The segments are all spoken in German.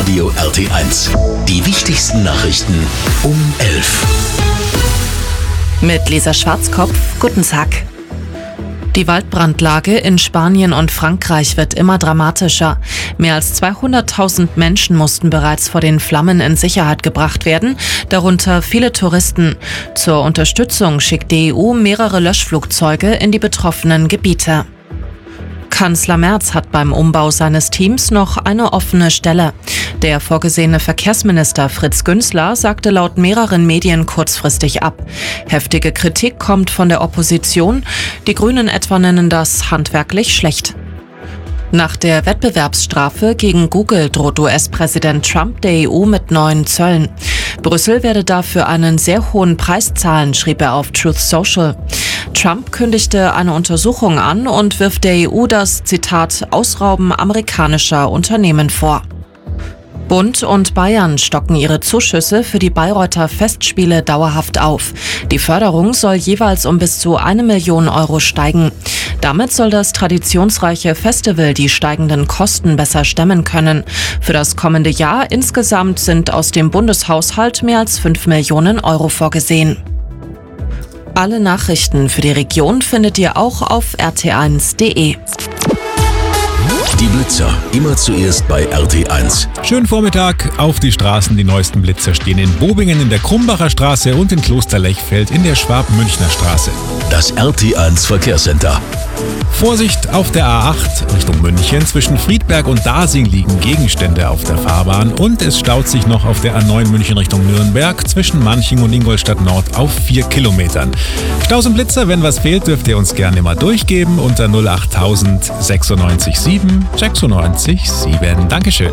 Hitradio RT1. Die wichtigsten Nachrichten um 11. Mit Lisa Schwarzkopf, guten Tag. Die Waldbrandlage in Spanien und Frankreich wird immer dramatischer. Mehr als 200.000 Menschen mussten bereits vor den Flammen in Sicherheit gebracht werden, darunter viele Touristen. Zur Unterstützung schickt die EU mehrere Löschflugzeuge in die betroffenen Gebiete. Kanzler Merz hat beim Umbau seines Teams noch eine offene Stelle. Der vorgesehene Verkehrsminister Fritz Günzler sagte laut mehreren Medien kurzfristig ab. Heftige Kritik kommt von der Opposition. Die Grünen etwa nennen das handwerklich schlecht. Nach der Wettbewerbsstrafe gegen Google droht US-Präsident Trump der EU mit neuen Zöllen. Brüssel werde dafür einen sehr hohen Preis zahlen, schrieb er auf Truth Social. Trump kündigte eine Untersuchung an und wirft der EU das, Zitat, Ausrauben amerikanischer Unternehmen vor. Bund und Bayern stocken ihre Zuschüsse für die Bayreuther Festspiele dauerhaft auf. Die Förderung soll jeweils um bis zu 1 Million Euro steigen. Damit soll das traditionsreiche Festival die steigenden Kosten besser stemmen können. Für das kommende Jahr insgesamt sind aus dem Bundeshaushalt mehr als 5 Millionen Euro vorgesehen. Alle Nachrichten für die Region findet ihr auch auf rt1.de. Die Blitzer, immer zuerst bei RT1. Schönen Vormittag auf die Straßen. Die neuesten Blitzer stehen in Bobingen in der Krumbacher Straße und in Klosterlechfeld in der Schwab-Münchner Straße. Das RT1 Verkehrscenter. Vorsicht auf der A8 Richtung München. Zwischen Friedberg und Dasing liegen Gegenstände auf der Fahrbahn und es staut sich noch auf der A9 München Richtung Nürnberg zwischen Manching und Ingolstadt Nord auf 4 Kilometern. Staus und Blitzer, wenn was fehlt, dürft ihr uns gerne mal durchgeben unter 08000 96 7 96 7. Dankeschön.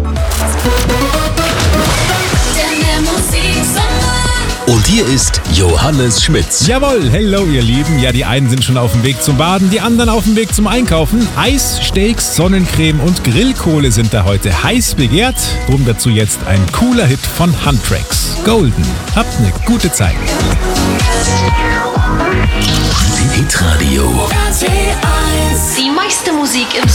Und hier ist Johannes Schmitz. Jawohl, hello ihr Lieben. Ja, die einen sind schon auf dem Weg zum Baden, die anderen auf dem Weg zum Einkaufen. Eis, Steaks, Sonnencreme und Grillkohle sind da heute heiß begehrt. Drum dazu jetzt ein cooler Hit von Huntracks. Golden. Habt eine gute Zeit. Hitradio. Die meiste Musik im